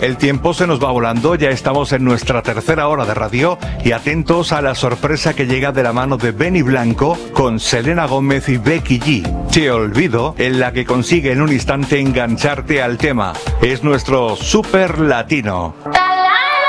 El tiempo se nos va volando, ya estamos en nuestra tercera hora de radio y atentos a la sorpresa que llega de la mano de Benny Blanco con Selena Gómez y Becky G. Te olvido, en la que consigue en un instante engancharte al tema. Es nuestro super latino.